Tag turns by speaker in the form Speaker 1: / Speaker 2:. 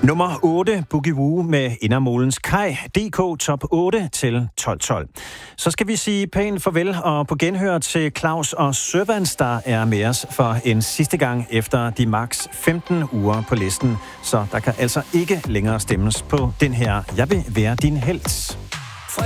Speaker 1: Nummer 8, Boogie Woo med Indermolens Kaj, DK top 8 til 12-12. Så skal vi sige pænt farvel og på genhør til Claus og Servants, der er med os for en sidste gang efter de maks 15 uger på listen. Så der kan altså ikke længere stemmes på den her Jeg vil være din helt.